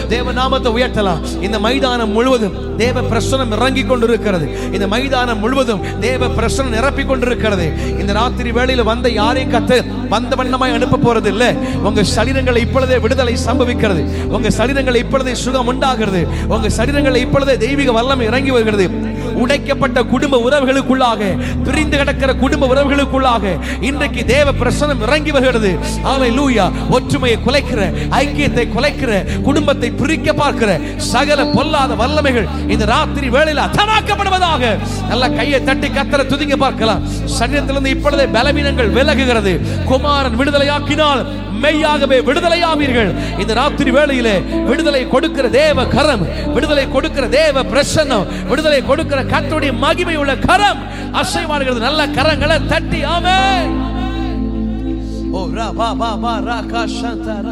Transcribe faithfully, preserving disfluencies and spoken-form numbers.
தேவ நாமத்தை உயர்த்தலாம். இந்த மைதானம் முழுவதும் தேவ பிரசன்னம் இறங்கி கொண்டிருக்கிறது. இந்த மைதானம் முழுவதும் தேவ பிரசன்னம் நிரப்பி கொண்டிருக்கிறது. இந்த ராத்திரி வேளையில வந்த யாரையும் கத்து வந்த வண்ணமாய் அனுப்ப போறது இல்லை. உங்க சரீரங்களை இப்பொழுதே விடுதலை சம்பவிக்கிறது. உங்க சரீரங்களை இப்பொழுதே சுகம் உண்டாகிறது. உங்க சரீரங்களை இப்பொழுதே தெய்வீக வல்லமை இறங்கி வருகிறது. உடைக்கப்பட்ட குடும்ப உறவுகளுக்குள்ளாக, பிரிந்து கிடக்கிற குடும்ப உறவுகளுக்குள்ளாக இன்றைக்கு தேவ பிரசன்னம் இறங்கி வருகிறது. ஹல்லேலூயா. ஒற்றுமையை குலைக்கிற, ஐக்கியத்தை குலைக்கிற, குடும்பத்தை பிரிக்க பார்க்கிற சகல பொல்லாத வல்லமைகள் இந்த ராத்திரி வேளையில் அத்தனாக்கப்படுவதாக. நல்ல கையை தட்டி கர்த்தரை துதிங்க பார்க்கலாம். சரீரத்திலிருந்து இப்பொழுதே பலவீனங்கள் விலகுகிறது. குமாரன் விடுதலையாக்கினால் மெய்யாகவே விடுதலையாவீர்கள். இந்த ராத்திரி வேளையிலே விடுதலை கொடுக்கிற தேவ கரம், விடுதலை கொடுக்கிற தேவ பிரசன்னம், விடுதலை கொடுக்கிற கர்த்தருடைய மகிமை உள்ள கரம் அசைவாடுகிறது. நல்ல கரங்களை தட்டி ஆமென். ஓ ரா பா பா பா ரா கா ஷந்தா.